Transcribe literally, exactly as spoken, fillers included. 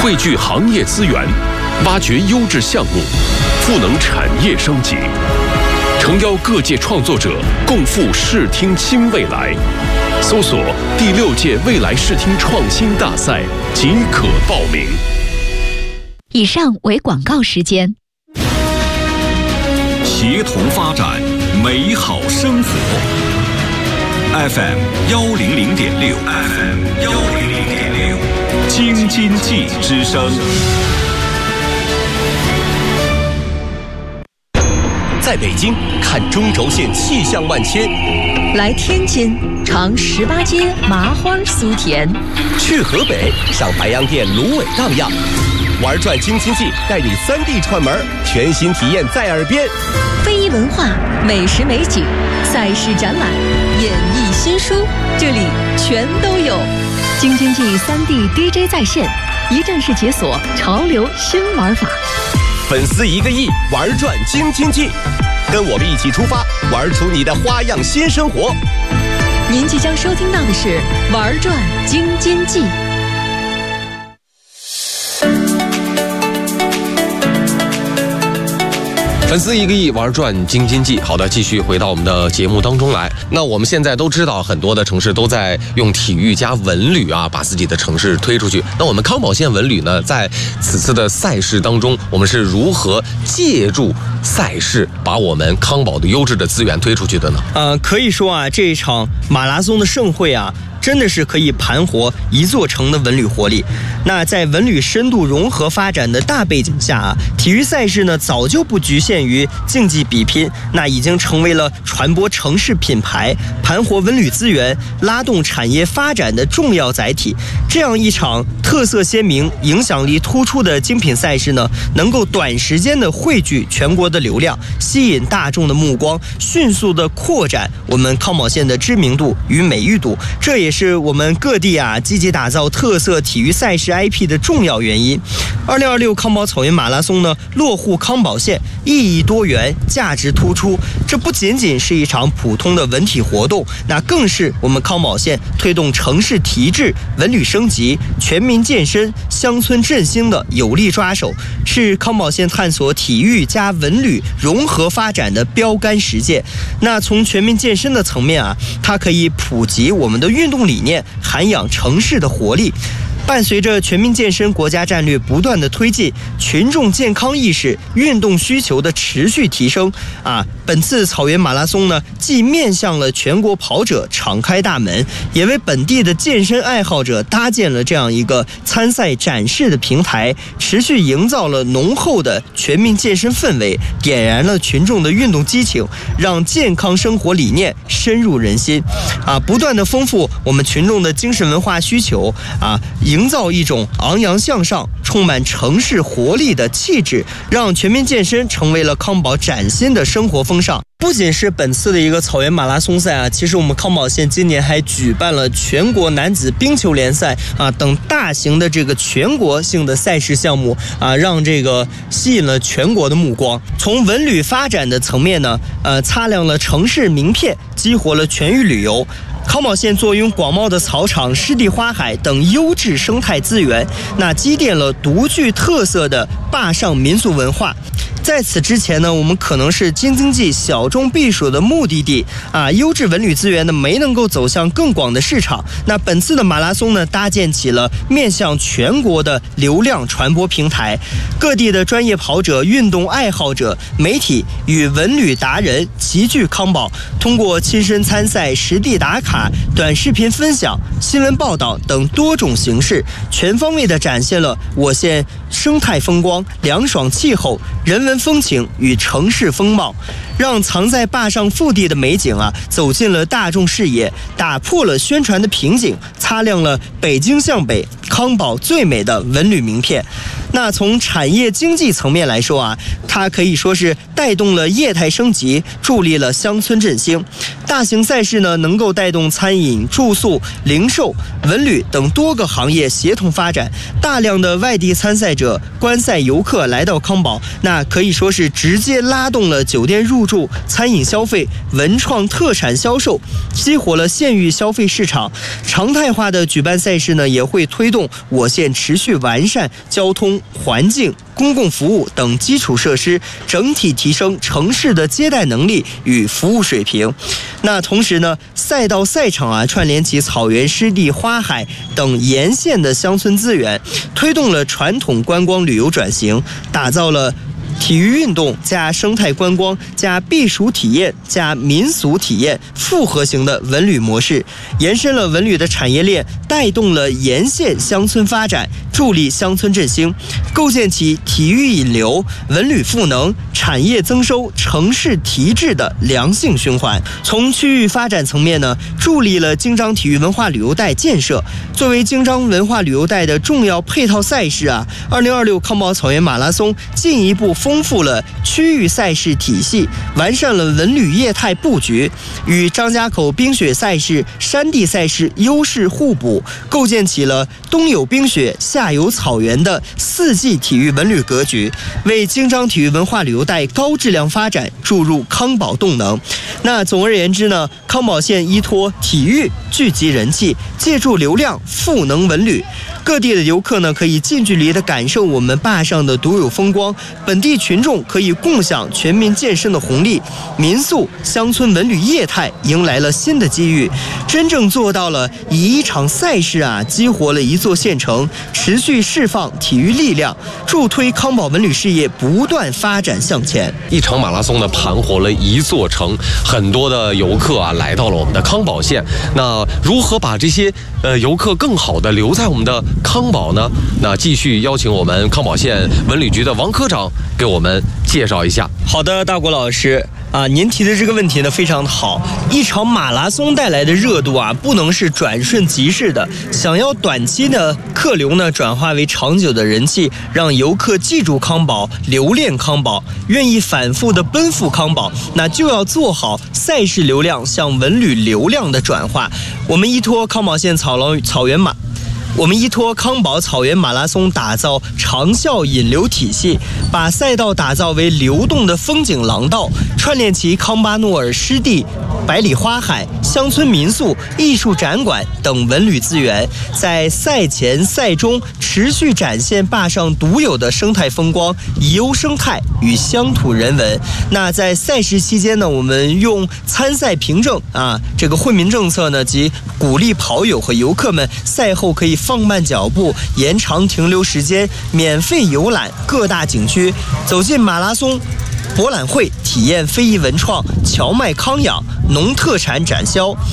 汇聚行业资源，挖掘优质项目，赋能产业升级，诚邀各界创作者共赴视听新未来。搜索第六届未来视听创新大赛即可报名。 以上为广告时间。 协同发展，美好生活。F M 幺零零点六 ，F M 幺零零点六，京津冀之声。 在北京看中轴线气象万千， 来天津尝十八街麻花酥甜， 去河北赏白洋淀芦苇荡漾，玩转京津冀带你三 D 串门，全新体验在耳边。 非遗文化、美食美景、赛事展览、演艺新书，这里全都有。京津冀三 D D J 在线，一站式解锁潮流新玩法。 粉丝一个亿，玩转京津冀，跟我们一起出发，玩出你的花样新生活。 您即将收听到的是《玩转京津冀》。 粉丝一个亿，玩转京津冀。好的，继续回到我们的节目当中来。那我们现在都知道，很多的城市都在用体育加文旅啊，把自己的城市推出去。那我们康宝县文旅呢，在此次的赛事当中，我们是如何借助赛事，把我们康宝的优质的资源推出去的呢？ 呃，可以说啊，这一场马拉松的盛会啊，真的是可以盘活一座城的文旅活力。那在文旅深度融合发展的大背景下啊，体育赛事呢早就不局限于竞技比拼，那已经成为了传播城市品牌、盘活文旅资源、拉动产业发展的重要载体。这样一场特色鲜明、影响力突出的精品赛事呢，能够短时间的汇聚全国的流量，吸引大众的目光，迅速的扩展我们康宝县的知名度与美誉度。这也是是我们各地啊积极打造特色体育赛事 I P 的重要原因。二零二六康宝草原马拉松呢，落户康宝县，意义多元，价值突出。这不仅仅是一场普通的文体活动，那更是我们康宝县推动城市提质、文旅升级、全民健身、乡村振兴的有力抓手，是康宝县探索体育加文旅融合发展的标杆实践。那从全民健身的层面啊，它可以普及我们的运动理念，涵养城市的活力。伴随着全民健身国家战略不断的推进，群众健康意识、运动需求的持续提升啊，本次草原马拉松呢，既面向了全国跑者敞开大门，也为本地的健身爱好者搭建了这样一个参赛展示的平台，持续营造了浓厚的全民健身氛围，点燃了群众的运动激情，让健康生活理念深入人心啊，不断的丰富我们群众的精神文化需求啊，营造一种昂扬向上、充满城市活力的气质，让全民健身成为了康宝崭新的生活风尚。不仅是本次的一个草原马拉松赛啊，其实我们康宝县今年还举办了全国男子冰球联赛啊等大型的这个全国性的赛事项目啊，让这个吸引了全国的目光。从文旅发展的层面呢，呃，擦亮了城市名片，激活了全域旅游。康宝县坐拥广袤的草场、湿地花海等优质生态资源，那积淀了独具特色的坝上民俗文化。在此之前呢，我们可能是京津冀小众避暑的目的地啊，优质文旅资源呢没能够走向更广的市场。那本次的马拉松呢，搭建起了面向全国的流量传播平台，各地的专业跑者、运动爱好者、媒体与文旅达人齐聚康宝，通过亲身参赛、实地打卡、短视频分享、新闻报道等多种形式，全方位地展现了我县生态风光、凉爽气候、人文风情与城市风貌，让藏在坝上腹地的美景啊走进了大众视野，打破了宣传的瓶颈，擦亮了北京向北康宝最美的文旅名片。那从产业经济层面来说啊，它可以说是带动了业态升级，助力了乡村振兴。大型赛事呢，能够带动餐饮、住宿、零售、文旅等多个行业协同发展，大量的外地参赛者、观赛游客来到康宝，那可以说是直接拉动了酒店入助餐饮消费、文创特产销售，激活了县域消费市场。常态化的举办赛事呢，也会推动我县持续完善交通、环境、公共服务等基础设施，整体提升城市的接待能力与服务水平。那同时呢，赛道赛场啊，串联起草原、湿地、花海等沿线的乡村资源，推动了传统观光旅游转型，打造了体育运动加生态观光加避暑体验加民俗体验复合型的文旅模式，延伸了文旅的产业链，带动了沿线乡村发展，助力乡村振兴，构建起体育引流、文旅赋能、产业增收、城市提质的良性循环。从区域发展层面呢，助力了京张体育文化旅游带建设。作为京张文化旅游带的重要配套赛事啊，二零二六康宝草原马拉松进一步丰富了区域赛事体系，完善了文旅业态布局，与张家口冰雪赛事、山地赛事优势互补，构建起了东有冰雪、下有草原的四季体育文旅格局，为京张体育文化旅游带高质量发展注入康宝动能。那总而言之呢，康宝县依托体育聚集人气，借助流量赋能文旅。各地的游客呢，可以近距离的感受我们坝上的独有风光，本地群众可以共享全民健身的红利，民宿、乡村文旅业态迎来了新的机遇，真正做到了以一场赛事啊，激活了一座县城，持续释放体育力量，助推康宝文旅事业不断发展向前。 一场马拉松呢，盘活了一座城，很多的游客啊来到了我们的康宝县。那如何把这些呃游客更好的留在我们的康宝呢？那继续邀请我们康宝县文旅局的王科长给我们介绍一下。 好的，大国老师啊，您提的这个问题呢非常的好。一场马拉松带来的热度啊，不能是转瞬即逝的。想要短期的客流呢转化为长久的人气，让游客记住康宝、留恋康宝，愿意反复的奔赴康宝，那就要做好赛事流量向文旅流量的转化。我们依托康宝县草狼草原马。我们依托康宝草原马拉松打造长效引流体系，把赛道打造为流动的风景廊道，串联起康巴诺尔湿地、百里花海、乡村民宿、艺术展馆等文旅资源，在赛前赛中持续展现坝上独有的生态风光、宜游生态与乡土人文。那在赛事期间呢，我们用参赛凭证啊这个惠民政策呢，及鼓励跑友和游客们赛后可以放慢脚步，延长停留时间，免费游览各大景区，走进马拉松博览会，体验非遗文创、荞麦康养、农特产展销。